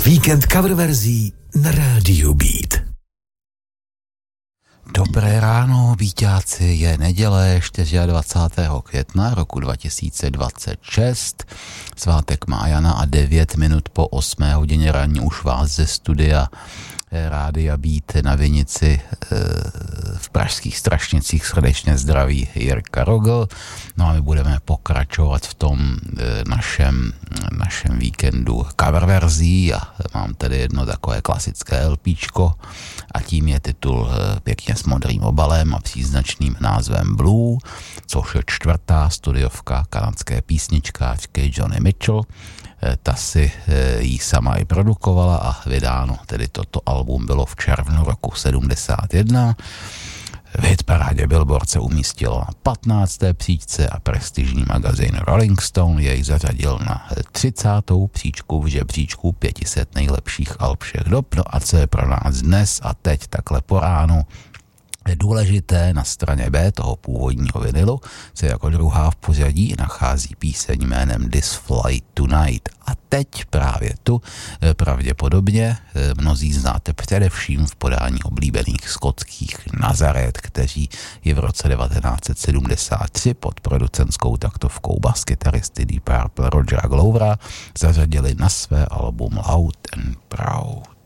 Víkend cover verzí na rádiu Beat. Dobré ráno, Víťáci, je neděle 24. května roku 2026. Svátek má Jana a 9 minut po 8 hodině ranní už vás ze studia Rádia Beat na Vinici v pražských Strašnicích srdečně zdraví Jirka Rogl. No a my budeme pokračovat v tom našem víkendu cover verzí a mám tady jedno takové klasické LPčko a tím je titul pěkně s modrým obalem a příznačným názvem Blue, což je 4. studiovka kanadské písničkářky Joni Mitchell. Ta si ji sama i produkovala a vydáno, tedy toto album bylo v červnu roku 71. V hitparádě Billboard se umístilo na 15. příčce a prestižní magazín Rolling Stone jej zařadil na 30. příčku v žebříčku 500 nejlepších alb všech dob. No a co je pro nás dnes a teď takhle po ránu důležité, na straně B toho původního vinilu se jako druhá v pořadí nachází píseň jménem This Flight Tonight. A teď právě tu pravděpodobně mnozí znáte především v podání oblíbených skotských Nazareth, kteří ji v roce 1973 pod producentskou taktovkou baskytaristy Deep Purple Rogera Glovera zařadili na své album Loud and Proud.